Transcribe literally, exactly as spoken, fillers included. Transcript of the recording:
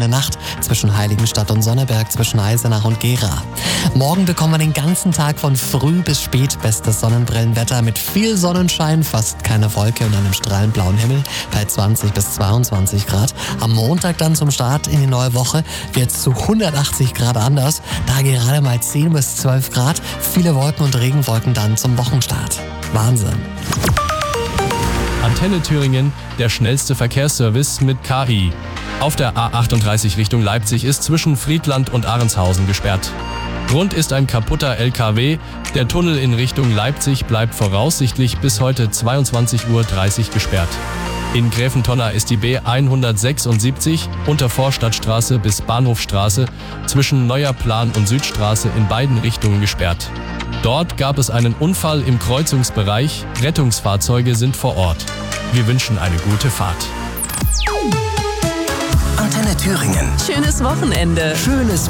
kommende Nacht zwischen Heiligenstadt und Sonneberg, zwischen Eisenach und Gera. Morgen bekommen wir den ganzen Tag von früh bis spät bestes Sonnenbrillenwetter mit viel Sonnenschein, fast keine Wolke und einem strahlend blauen Himmel bei zwanzig bis zweiundzwanzig Grad. Am Montag dann zum Start in die neue Woche wird es zu hundertachtzig Grad anders, da gerade mal zehn bis zwölf Grad, viele Wolken und Regenwolken dann zum Wochenstart. Wahnsinn. Antenne Thüringen, der schnellste Verkehrsservice mit K I. Auf der A achtunddreißig Richtung Leipzig ist zwischen Friedland und Ahrenshausen gesperrt. Grund ist ein kaputter L K W. Der Tunnel in Richtung Leipzig bleibt voraussichtlich bis heute zweiundzwanzig Uhr dreißig gesperrt. In Gräfentonna ist die B hundertsechsundsiebzig unter Vorstadtstraße bis Bahnhofstraße zwischen Neuer Plan und Südstraße in beiden Richtungen gesperrt. Dort gab es einen Unfall im Kreuzungsbereich. Rettungsfahrzeuge sind vor Ort. Wir wünschen eine gute Fahrt. Antenne Thüringen. Schönes Wochenende. Schönes